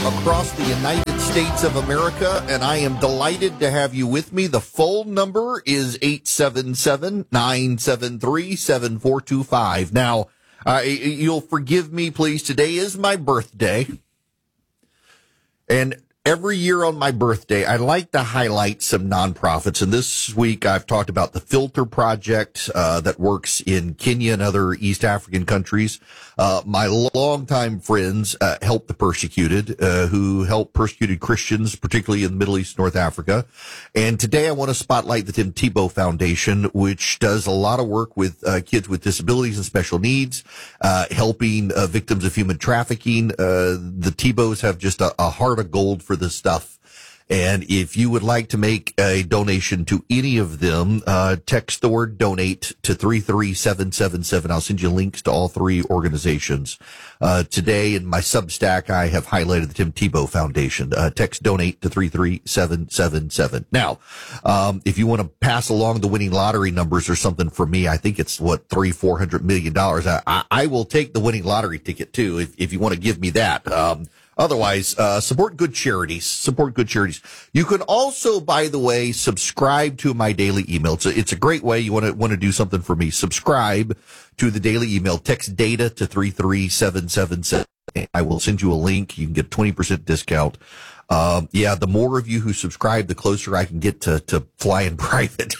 across the United States of America, and I am delighted to have you with me. The phone number is 877-973-7425. Now, you'll forgive me, please. Today is my birthday, and every year on my birthday, I like to highlight some nonprofits. And this week, I've talked about the Filter Project that works in Kenya and other East African countries. My longtime friends Help the Persecuted, who help persecuted Christians, particularly in the Middle East, North Africa. And today, I want to spotlight the Tim Tebow Foundation, which does a lot of work with kids with disabilities and special needs, helping victims of human trafficking. The Tebows have just a heart of gold for this stuff. And if you would like to make a donation to any of them, text the word donate to 33777. I'll send you links to all three organizations. Today in my Substack, I have highlighted the Tim Tebow Foundation. Text donate to 33777. Now, if you want to pass along the winning lottery numbers or something for me, I think it's $300-400 million. I will take the winning lottery ticket too, if you want to give me that. Otherwise, support good charities. Support good charities. You can also, by the way, subscribe to my daily email. It's a great way. You want to do something for me. Subscribe to the daily email. Text data to 33777. I will send you a link. You can get a 20% discount. The more of you who subscribe, the closer I can get to fly in private.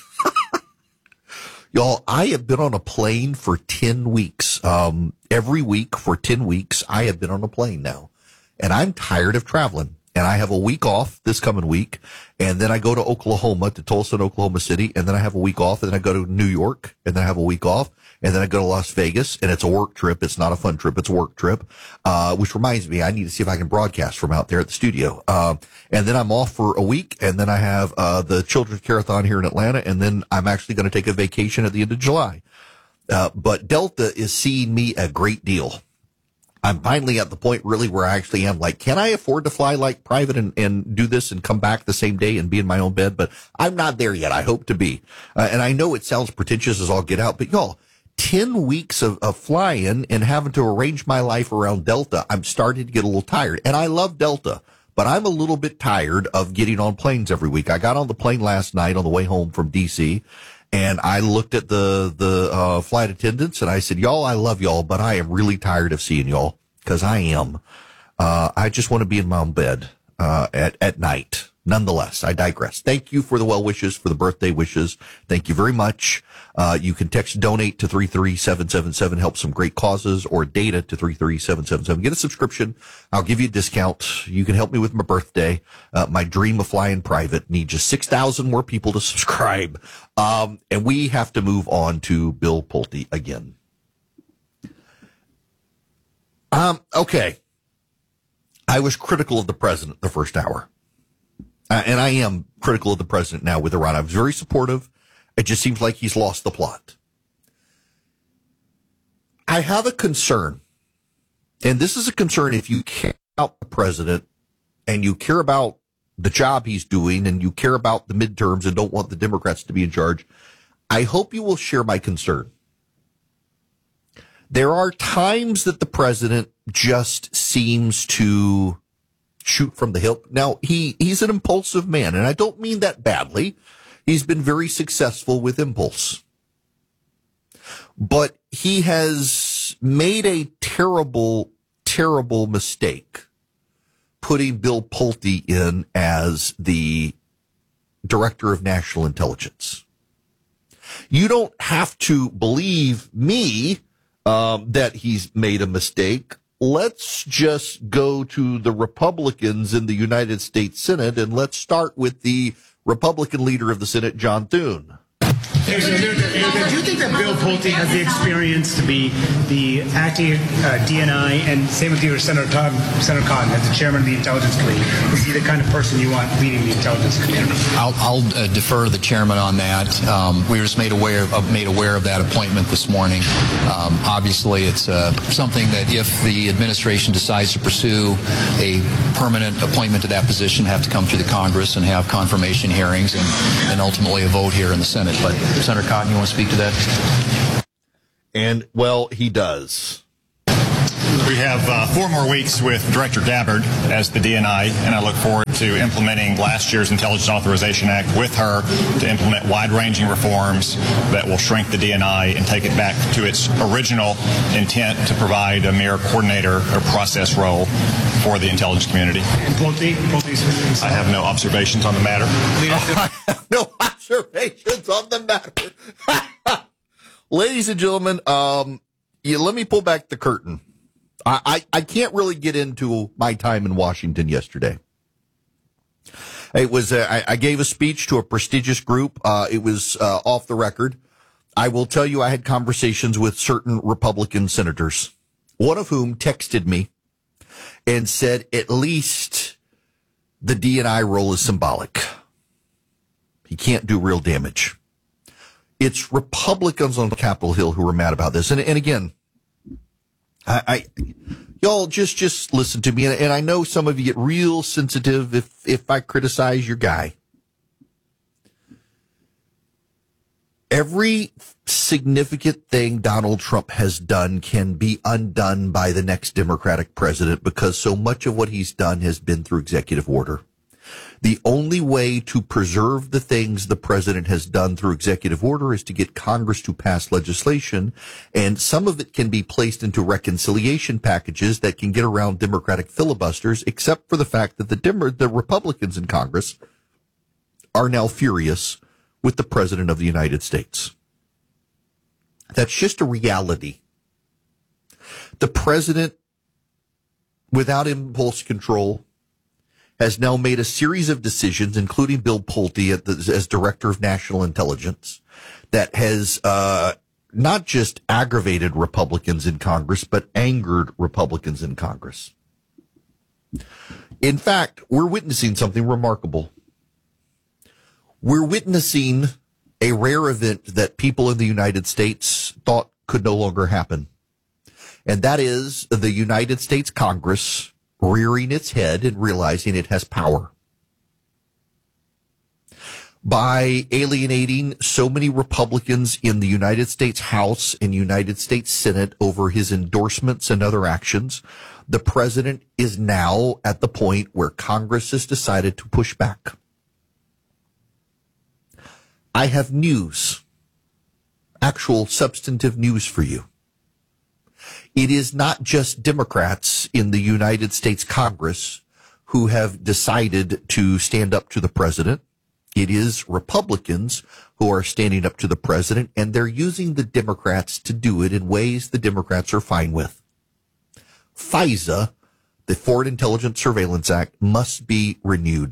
Y'all, I have been on a plane for 10 weeks. Every week for 10 weeks, I have been on a plane now. And I'm tired of traveling. And I have a week off this coming week. And then I go to Oklahoma, to Tulsa and Oklahoma City. And then I have a week off. And then I go to New York. And then I have a week off. And then I go to Las Vegas. And it's a work trip. It's not a fun trip. It's a work trip. Which reminds me, I need to see if I can broadcast from out there at the studio. And then I'm off for a week. And then I have the Children's Carathon here in Atlanta. And then I'm actually going to take a vacation at the end of July. But Delta is seeing me a great deal. I'm finally at the point really where I actually am like, can I afford to fly like private and do this and come back the same day and be in my own bed? But I'm not there yet. I hope to be. And I know it sounds pretentious as all get out, but y'all, 10 weeks of flying and having to arrange my life around Delta, I'm starting to get a little tired. And I love Delta, but I'm a little bit tired of getting on planes every week. I got on the plane last night on the way home from DC. And I looked at the flight attendants and I said, y'all, I love y'all, but I am really tired of seeing y'all, because I am. I just want to be in my own bed at night. Nonetheless, I digress. Thank you for the well wishes, for the birthday wishes. Thank you very much. You can text donate to 33777, help some great causes, or data to 33777. Get a subscription. I'll give you a discount. You can help me with my birthday. My dream of flying private. Need just 6,000 more people to subscribe. And we have to move on to Bill Pulte again. Okay. I was critical of the president the first hour. And I am critical of the president now with Iran. I was very supportive. It just seems like he's lost the plot. I have a concern. And this is a concern if you care about the president and you care about the job he's doing and you care about the midterms and don't want the Democrats to be in charge. I hope you will share my concern. There are times that the president just seems to shoot from the hip. Now, he's an impulsive man, and I don't mean that badly. He's been very successful with impulse. But he has made a terrible, terrible mistake putting Bill Pulte in as the director of national intelligence. You don't have to believe me that he's made a mistake. Let's just go to the Republicans in the United States Senate, and let's start with the Republican leader of the Senate, John Thune. Do you think that Bill Pulte has the experience to be the acting DNI, and same with you, Senator Cotton, as the chairman of the Intelligence Committee? Is he the kind of person you want leading the Intelligence Committee? I'll defer to the chairman on that. We were just made aware of that appointment this morning. Obviously, it's something that if the administration decides to pursue a permanent appointment to that position, have to come through the Congress and have confirmation hearings and ultimately a vote here in the Senate. But Senator Cotton, you want to speak to that? And, well, he does. We have 4 more weeks with Director Gabbard as the DNI, and I look forward to implementing last year's Intelligence Authorization Act with her to implement wide-ranging reforms that will shrink the DNI and take it back to its original intent to provide a mere coordinator or process role for the intelligence community. And Pulte's I have no observations on the matter. I have no observations on the matter. Ladies and gentlemen, let me pull back the curtain. I can't really get into my time in Washington yesterday. It was I gave a speech to a prestigious group. It was off the record. I will tell you I had conversations with certain Republican senators, one of whom texted me and said at least the DNI role is symbolic. He can't do real damage. It's Republicans on Capitol Hill who are mad about this. And again, y'all just listen to me. And I know some of you get real sensitive if I criticize your guy. Every significant thing Donald Trump has done can be undone by the next Democratic president because so much of what he's done has been through executive order. The only way to preserve the things the president has done through executive order is to get Congress to pass legislation, and some of it can be placed into reconciliation packages that can get around Democratic filibusters, except for the fact that the Republicans in Congress are now furious with the President of the United States. That's just a reality. The president, without impulse control, has now made a series of decisions, including Bill Pulte as Director of National Intelligence, that has not just aggravated Republicans in Congress, but angered Republicans in Congress. In fact, we're witnessing something remarkable. We're witnessing a rare event that people in the United States thought could no longer happen. And that is the United States Congress rearing its head and realizing it has power. By alienating so many Republicans in the United States House and United States Senate over his endorsements and other actions, the president is now at the point where Congress has decided to push back. I have news, actual substantive news for you. It is not just Democrats in the United States Congress who have decided to stand up to the president. It is Republicans who are standing up to the president, and they're using the Democrats to do it in ways the Democrats are fine with. FISA, the Foreign Intelligence Surveillance Act, must be renewed.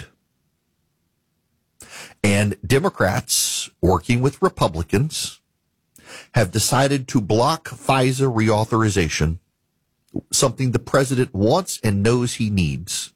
And Democrats, working with Republicans, have decided to block FISA reauthorization, something the president wants and knows he needs,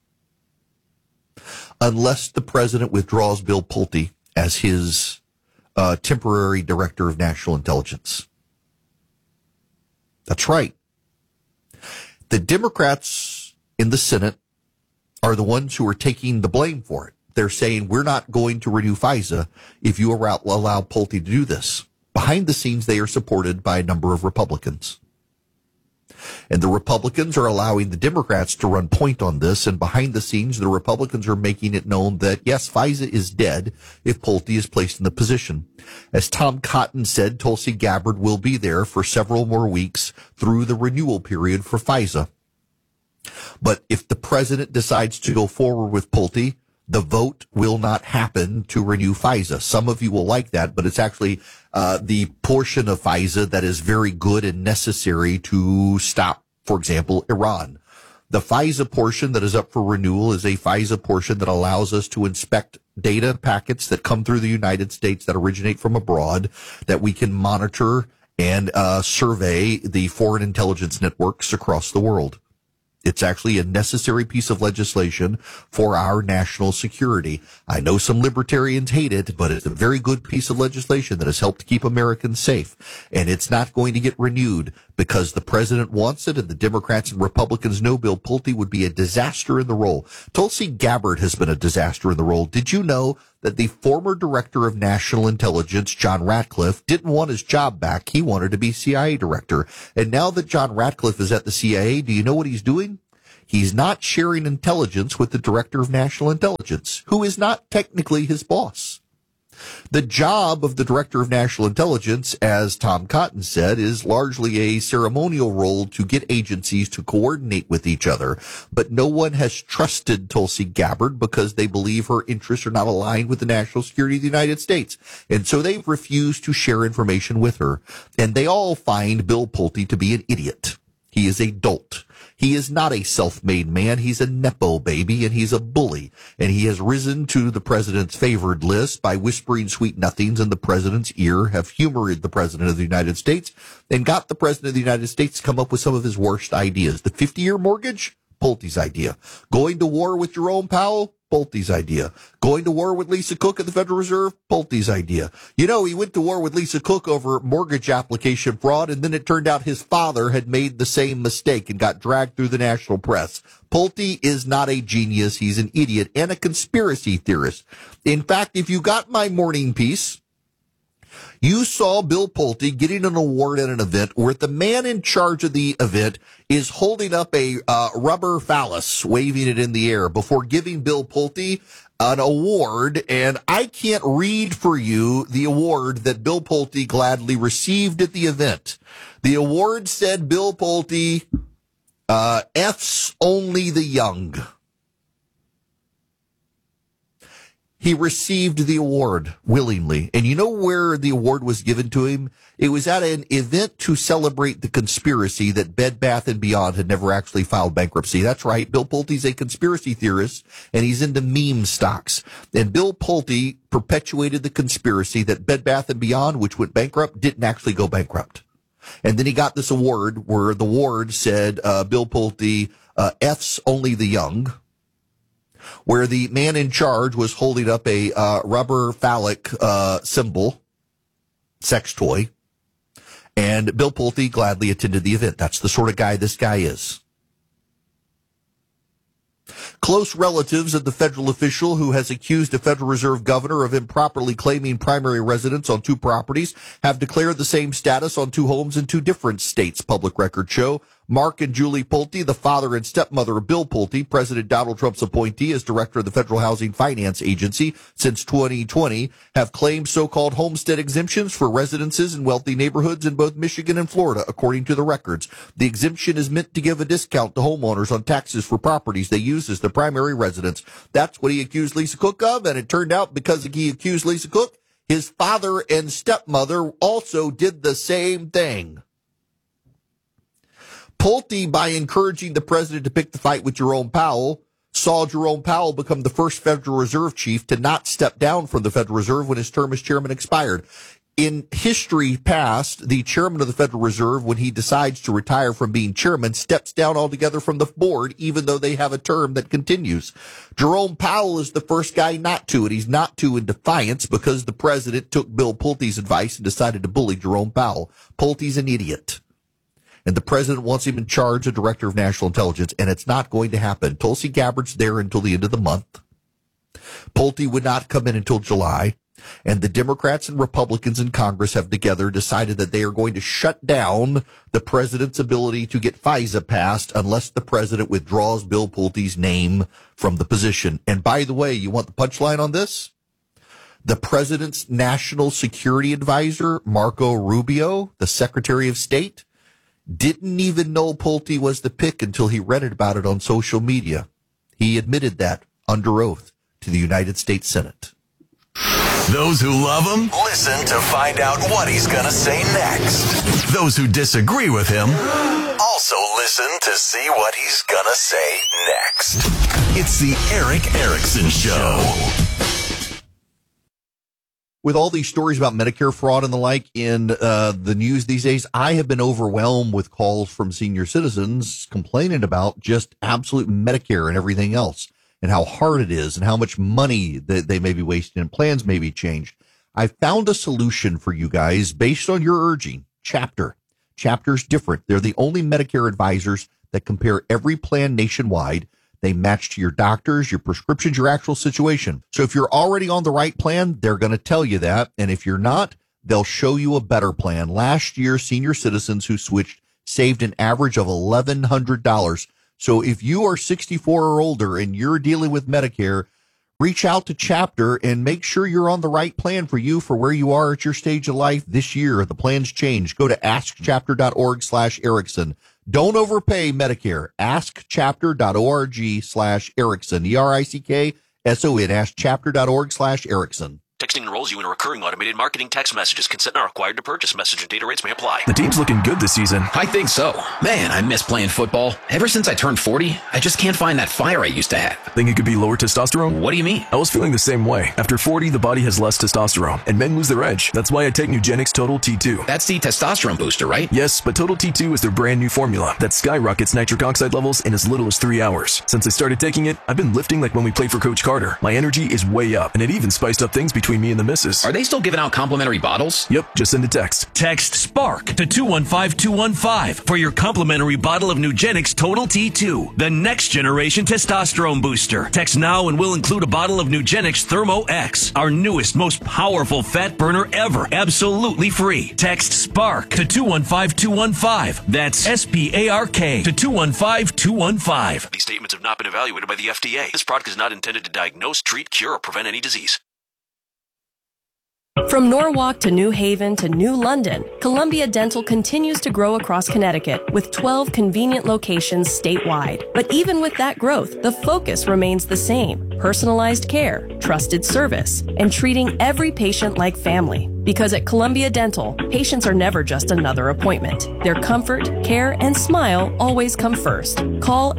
unless the president withdraws Bill Pulte as his temporary Director of National Intelligence. That's right. The Democrats in the Senate are the ones who are taking the blame for it. They're saying, we're not going to renew FISA if you allow Pulte to do this. Behind the scenes, they are supported by a number of Republicans. And the Republicans are allowing the Democrats to run point on this. And behind the scenes, the Republicans are making it known that, yes, FISA is dead if Pulte is placed in the position. As Tom Cotton said, Tulsi Gabbard will be there for several more weeks through the renewal period for FISA. But if the president decides to go forward with Pulte, the vote will not happen to renew FISA. Some of you will like that, but it's actually the portion of FISA that is very good and necessary to stop, for example, Iran. The FISA portion that is up for renewal is a FISA portion that allows us to inspect data packets that come through the United States that originate from abroad, that we can monitor and survey the foreign intelligence networks across the world. It's actually a necessary piece of legislation for our national security. I know some libertarians hate it, but it's a very good piece of legislation that has helped keep Americans safe. And it's not going to get renewed because the president wants it and the Democrats and Republicans know Bill Pulte would be a disaster in the role. Tulsi Gabbard has been a disaster in the role. Did you know that the former director of national intelligence, John Ratcliffe, didn't want his job back? He wanted to be CIA director. And now that John Ratcliffe is at the CIA, do you know what he's doing? He's not sharing intelligence with the director of national intelligence, who is not technically his boss. The job of the director of national intelligence, as Tom Cotton said, is largely a ceremonial role to get agencies to coordinate with each other. But no one has trusted Tulsi Gabbard because they believe her interests are not aligned with the national security of the United States. And so they've refused to share information with her. And they all find Bill Pulte to be an idiot. He is a dolt. He is not a self-made man. He's a Nepo baby, and he's a bully. And he has risen to the president's favored list by whispering sweet nothings in the president's ear, have humored the president of the United States, and got the president of the United States to come up with some of his worst ideas. The 50-year mortgage? Pulte's idea. Going to war with Jerome Powell? Pulte's idea. Going to war with Lisa Cook at the Federal Reserve? Pulte's idea. You know, he went to war with Lisa Cook over mortgage application fraud, and then it turned out his father had made the same mistake and got dragged through the national press. Pulte is not a genius. He's an idiot and a conspiracy theorist. In fact, if you got my morning piece, you saw Bill Pulte getting an award at an event where the man in charge of the event is holding up a rubber phallus, waving it in the air before giving Bill Pulte an award. And I can't read for you the award that Bill Pulte gladly received at the event. The award said, Bill Pulte, F's only the young. He received the award willingly. And you know where the award was given to him? It was at an event to celebrate the conspiracy that Bed Bath & Beyond had never actually filed bankruptcy. That's right. Bill Pulte's a conspiracy theorist, and he's into meme stocks. And Bill Pulte perpetuated the conspiracy that Bed Bath & Beyond, which went bankrupt, didn't actually go bankrupt. And then he got this award where the award said, Bill Pulte, F's only the young, where the man in charge was holding up a rubber phallic symbol, sex toy, and Bill Pulte gladly attended the event. That's the sort of guy this guy is. Close relatives of the federal official who has accused a Federal Reserve governor of improperly claiming primary residence on 2 properties have declared the same status on 2 homes in 2 different states, public records show. Mark and Julie Pulte, the father and stepmother of Bill Pulte, President Donald Trump's appointee as director of the Federal Housing Finance Agency since 2020, have claimed so-called homestead exemptions for residences in wealthy neighborhoods in both Michigan and Florida, according to the records. The exemption is meant to give a discount to homeowners on taxes for properties they use as their primary residence. That's what he accused Lisa Cook of, and it turned out because he accused Lisa Cook, his father and stepmother also did the same thing. Pulte, by encouraging the president to pick the fight with Jerome Powell, saw Jerome Powell become the first Federal Reserve chief to not step down from the Federal Reserve when his term as chairman expired. In history past, the chairman of the Federal Reserve, when he decides to retire from being chairman, steps down altogether from the board, even though they have a term that continues. Jerome Powell is the first guy not to, and he's not to in defiance because the president took Bill Pulte's advice and decided to bully Jerome Powell. Pulte's an idiot. And the president wants him in charge of director of national intelligence, and it's not going to happen. Tulsi Gabbard's there until the end of the month. Pulte would not come in until July. And the Democrats and Republicans in Congress have together decided that they are going to shut down the president's ability to get FISA passed unless the president withdraws Bill Pulte's name from the position. And by the way, you want the punchline on this? The president's national security advisor, Marco Rubio, the Secretary of State, didn't even know Pulte was the pick until he read about it on social media. He admitted that under oath to the United States Senate. Those who love him, listen to find out what he's going to say next. Those who disagree with him, also listen to see what he's going to say next. It's the Erick Erickson Show. With all these stories about Medicare fraud and the like in the news these days, I have been overwhelmed with calls from senior citizens complaining about just absolute Medicare and everything else, and how hard it is and how much money that they may be wasting and plans may be changed. I found a solution for you guys based on your urging. Chapter Chapter's different. They're the only Medicare advisors that compare every plan nationwide. They match to your doctors, your prescriptions, your actual situation. So if you're already on the right plan, they're going to tell you that. And if you're not, they'll show you a better plan. Last year, senior citizens who switched saved an average of $1,100. So if you are 64 or older and you're dealing with Medicare, reach out to Chapter and make sure you're on the right plan for you for where you are at your stage of life this year. The plans change. Go to askchapter.org/Erickson. Don't overpay Medicare. Askchapter.org/Erickson. ERICKSON. Askchapter.org/Erickson. Texting enrolls you in a recurring automated marketing text messages. Consent not required to purchase. Message and data rates may apply. The team's looking good this season. I think so. Man, I miss playing football. Ever since I turned 40, I just can't find that fire I used to have. Think it could be lower testosterone? What do you mean? I was feeling the same way. After 40, the body has less testosterone, and men lose their edge. That's why I take Nugenix Total T2. That's the testosterone booster, right? Yes, but Total T2 is their brand new formula that skyrockets nitric oxide levels in as little as 3 hours. Since I started taking it, I've been lifting like when we played for Coach Carter. My energy is way up, and it even spiced up things between me and the missus. Are they still giving out complimentary bottles? Yep, just send a text. Text SPARK to 215-215 for your complimentary bottle of Nugenix Total T2, the next generation testosterone booster. Text now and we'll include a bottle of Nugenix Thermo X, our newest, most powerful fat burner ever, absolutely free. Text SPARK to 215-215. That's SPARK to 215-215. These statements have not been evaluated by the FDA. This product is not intended to diagnose, treat, cure, or prevent any disease. From Norwalk to New Haven to New London, Columbia Dental continues to grow across Connecticut with 12 convenient locations statewide. But even with that growth, the focus remains the same: personalized care, trusted service, and treating every patient like family. Because at Columbia Dental, patients are never just another appointment. Their comfort, care, and smile always come first. Call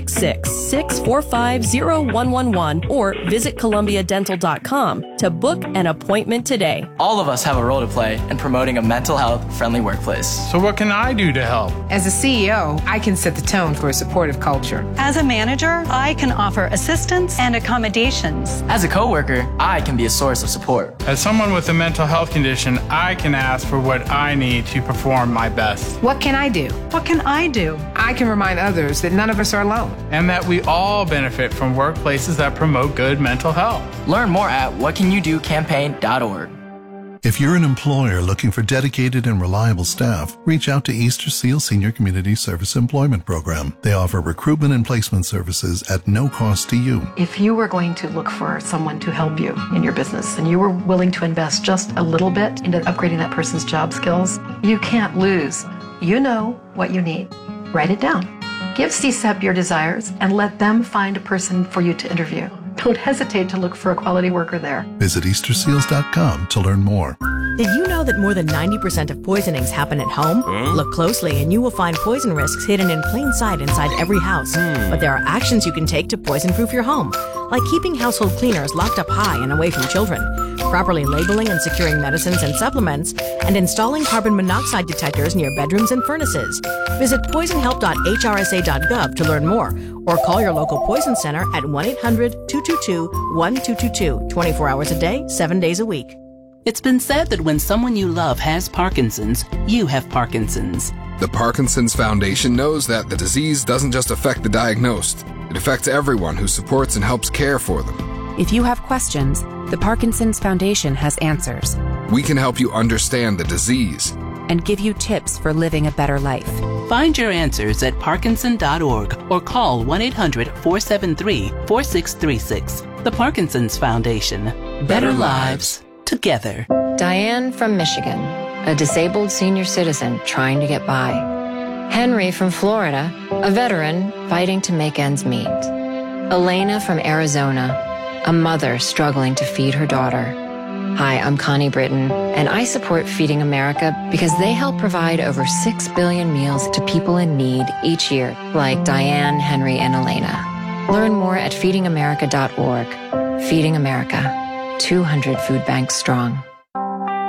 866-645-0111 or visit columbiadental.com to book an appointment today. All of us have a role to play in promoting a mental health friendly workplace. So what can I do to help? As a CEO, I can set the tone for a supportive culture. As a manager, I can offer assistance and accommodations. As a coworker, I can be a source of support. As someone with a mental health condition, I can ask for what I need to perform my best. What can I do? What can I do? I can remind others that none of us are alone. And that we all benefit from workplaces that promote good mental health. Learn more at whatcanyoudocampaign.org. If you're an employer looking for dedicated and reliable staff, reach out to Easter Seal Senior Community Service Employment Program. They offer recruitment and placement services at no cost to you. If you were going to look for someone to help you in your business and you were willing to invest just a little bit into upgrading that person's job skills, you can't lose. You know what you need. Write it down. Give CSEP your desires and let them find a person for you to interview. Don't hesitate to look for a quality worker there. Visit easterseals.com to learn more. Did you know that more than 90% of poisonings happen at home? Look closely and you will find poison risks hidden in plain sight inside every house. But there are actions you can take to poison-proof your home, like keeping household cleaners locked up high and away from children, properly labeling and securing medicines and supplements, and installing carbon monoxide detectors near bedrooms and furnaces. Visit poisonhelp.hrsa.gov to learn more, or call your local poison center at 1-800-222-1222, 24 hours a day, 7 days a week. It's been said that when someone you love has Parkinson's, you have Parkinson's. The Parkinson's Foundation knows that the disease doesn't just affect the diagnosed. It affects everyone who supports and helps care for them. If you have questions, the Parkinson's Foundation has answers. We can help you understand the disease and give you tips for living a better life. Find your answers at Parkinson.org or call 1-800-473-4636. The Parkinson's Foundation. Better lives together. Diane from Michigan, a disabled senior citizen trying to get by. Henry from Florida, a veteran fighting to make ends meet. Elena from Arizona, a mother struggling to feed her daughter. Hi, I'm Connie Britton, and I support Feeding America because they help provide over 6 billion meals to people in need each year, like Diane, Henry, and Elena. Learn more at feedingamerica.org. Feeding America, 200 food banks strong.